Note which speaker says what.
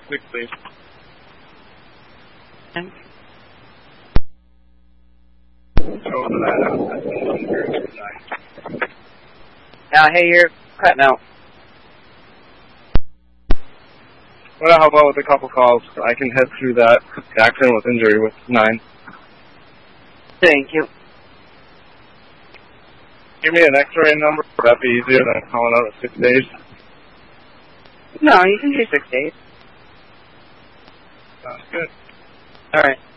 Speaker 1: 6, please.
Speaker 2: Hey, you're cutting out.
Speaker 1: Well, how about with a couple calls? I can head through that accident with injury with 9.
Speaker 2: Thank you.
Speaker 1: Give me an X-ray number. Would that be easier than calling out at 6 days?
Speaker 2: No, you can do 6 days.
Speaker 1: Sounds good.
Speaker 2: All right.